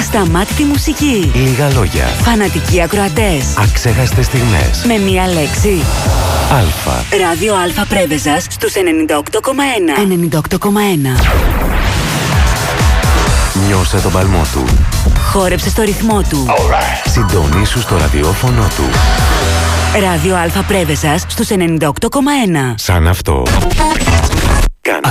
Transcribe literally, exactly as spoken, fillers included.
Ασταμάτητη μουσική. Λίγα λόγια. Φανατικοί ακροατές. Αξέχαστες στιγμές. Με μία λέξη. Αλφα. Ράδιο Αλφα Πρέβεζας στους ενενήντα οκτώ κόμμα ένα. ενενήντα οκτώ κόμμα ένα. Νιώσε τον παλμό του. Χόρεψε στο ρυθμό του. Right. Συντονίσου στο ραδιόφωνο του. Ράδιο Αλφα Πρέβεζας στους ενενήντα οκτώ κόμμα ένα. Σαν αυτό.